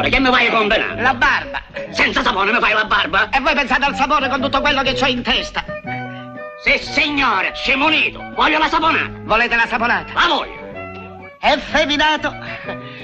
sapore, che mi vai a condenare? La barba. Senza sapone mi fai la barba? E voi pensate al sapore con tutto quello che ho in testa? Sì, signore, scemunito, voglio la saponata. Volete la saponata? La voglio. Effeminato.